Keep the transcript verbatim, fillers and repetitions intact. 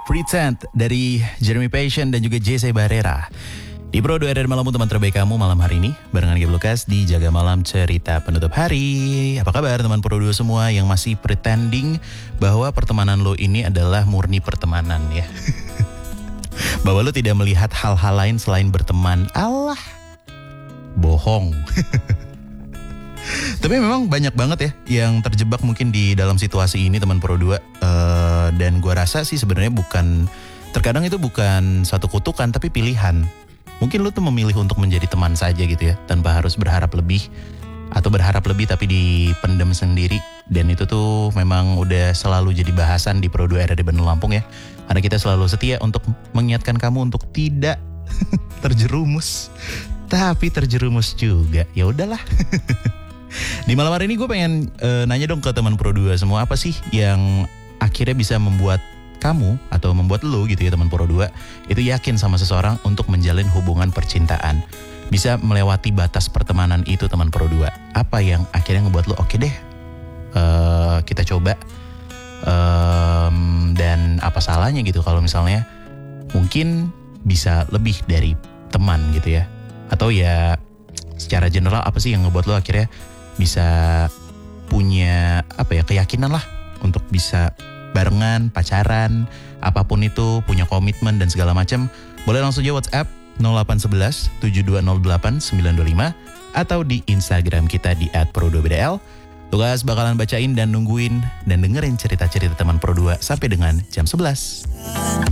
Pretend dari Jeremy Passion dan juga Jesse Barrera. Di Pro dua R R Malammu, teman terbaik kamu malam hari ini barengan Gabe Lukas di Jaga Malam Cerita Penutup Hari. Apa kabar teman Pro dua semua yang masih pretending bahwa pertemanan lo ini adalah murni pertemanan ya. Bahwa lo tidak melihat hal-hal lain selain berteman. Alah, bohong. Tapi memang banyak banget ya yang terjebak mungkin di dalam situasi ini teman Pro dua. Uh, dan gue rasa sih sebenarnya bukan, terkadang itu bukan satu kutukan tapi pilihan. Mungkin lu tuh memilih untuk menjadi teman saja gitu ya, tanpa harus berharap lebih. Atau berharap lebih tapi dipendam sendiri. Dan itu tuh memang udah selalu jadi bahasan di Pro dua R R Bandung Lampung ya. Karena kita selalu setia untuk mengingatkan kamu untuk tidak terjerumus. Tapi terjerumus juga, ya udahlah. Di malam hari ini gue pengen uh, nanya dong ke teman Pro dua semua, apa sih yang akhirnya bisa membuat kamu atau membuat lo gitu ya teman Pro dua itu yakin sama seseorang untuk menjalin hubungan percintaan, bisa melewati batas pertemanan itu teman Pro dua. Apa yang akhirnya ngebuat lo oke deh uh, kita coba, um, dan apa salahnya gitu kalau misalnya mungkin bisa lebih dari teman gitu ya. Atau ya secara general apa sih yang ngebuat lo akhirnya bisa punya apa ya keyakinan lah untuk bisa barengan, pacaran, apapun itu, punya komitmen dan segala macam. Boleh langsung aja WhatsApp nol delapan satu satu tujuh dua nol delapan sembilan dua lima atau di Instagram kita di at pro dua b d l. Lukas bakalan bacain dan nungguin dan dengerin cerita-cerita teman Pro dua sampai dengan jam sebelas.